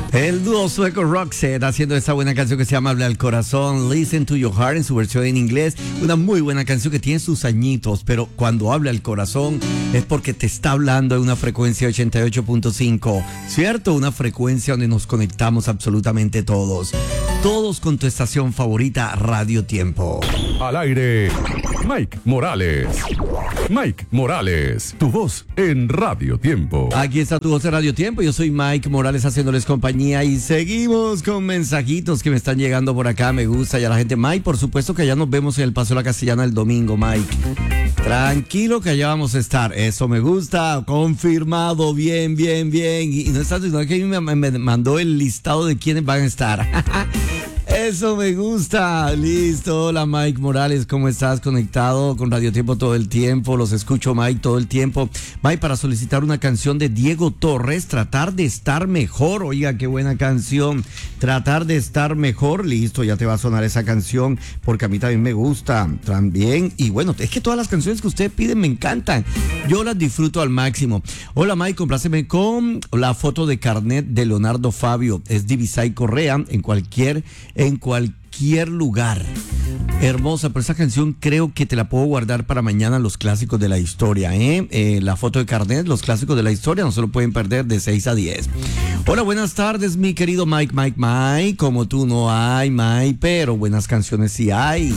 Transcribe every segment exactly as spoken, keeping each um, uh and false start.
El dúo sueco Roxette haciendo esta buena canción que se llama Habla al Corazón, Listen to Your Heart en su versión en inglés. Una muy buena canción que tiene sus añitos, pero cuando habla al corazón es porque te está hablando en una frecuencia ochenta y ocho punto cinco, ¿cierto? Una frecuencia donde nos conectamos absolutamente todos. Todos con tu estación favorita, Radio Tiempo. Al aire, Mike Morales. Mike Morales, tu voz en Radio Tiempo. Aquí está tu voz en Radio Tiempo. Yo soy Mike Morales haciéndoles compañía y seguimos con mensajitos que me están llegando por acá. Me gusta ya la gente. Mike, por supuesto que ya nos vemos en el Paseo de la Castellana el domingo, Mike. Tranquilo que allá vamos a estar. Eso me gusta. Confirmado. Bien, bien, bien. Y, y no está diciendo que me, me mandó el listado de quienes van a estar. Eso me gusta. Listo. Hola, Mike Morales. ¿Cómo estás? Conectado con Radio Tiempo todo el tiempo. Los escucho, Mike, todo el tiempo. Mike, para solicitar una canción de Diego Torres, Tratar de estar mejor. Oiga, qué buena canción. Tratar de estar mejor. Listo, ya te va a sonar esa canción porque a mí también me gusta. También. Y bueno, es que todas las canciones que ustedes piden me encantan. Yo las disfruto al máximo. Hola, Mike, compláceme con la foto de carnet de Leonardo Fabio. Es Divisay Correa en cualquier... en cualquier lugar. Hermosa, pero esa canción creo que te la puedo guardar para mañana, los clásicos de la historia, ¿eh? Eh, la foto de carnet, los clásicos de la historia, no se lo pueden perder de seis a diez. Hola, buenas tardes, mi querido Mike, Mike, Mike. Como tú no hay, Mike, pero buenas canciones sí hay.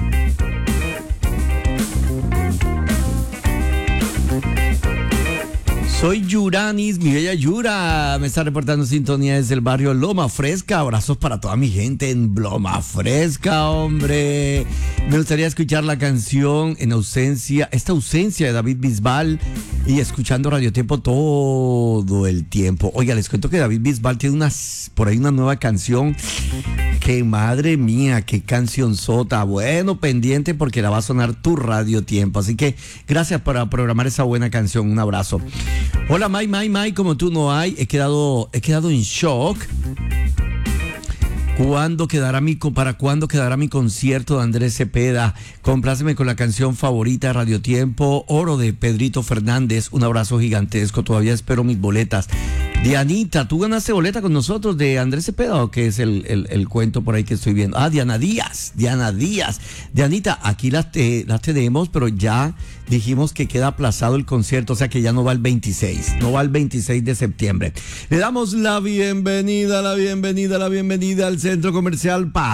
Soy Yuranis, mi bella Yura. Me está reportando sintonía desde el barrio Loma Fresca. Abrazos para toda mi gente en Loma Fresca, hombre. Me gustaría escuchar la canción en ausencia, esta ausencia de David Bisbal y escuchando Radio Tiempo todo el tiempo. Oiga, les cuento que David Bisbal tiene unas, por ahí una nueva canción. Que madre mía, qué canción sota. Bueno, pendiente porque la va a sonar tu Radio Tiempo. Así que gracias por programar esa buena canción. Un abrazo. Hola, Mike, Mike, Mike, como tú no hay. He quedado, he quedado en shock. ¿Cuándo quedará mi, ¿Para cuándo quedará mi concierto de Andrés Cepeda? Compláceme con la canción favorita de Radio Tiempo, Oro de Pedrito Fernández. Un abrazo gigantesco. Todavía espero mis boletas. Dianita, ¿tú ganaste boleta con nosotros de Andrés Cepeda o qué es el, el, el cuento por ahí que estoy viendo? Ah, Diana Díaz, Diana Díaz. Dianita, aquí las, te, las tenemos, pero ya dijimos que queda aplazado el concierto, o sea que ya no va el veintiséis, no va el veintiséis de septiembre. Le damos la bienvenida, la bienvenida, la bienvenida al Centro Comercial Paz.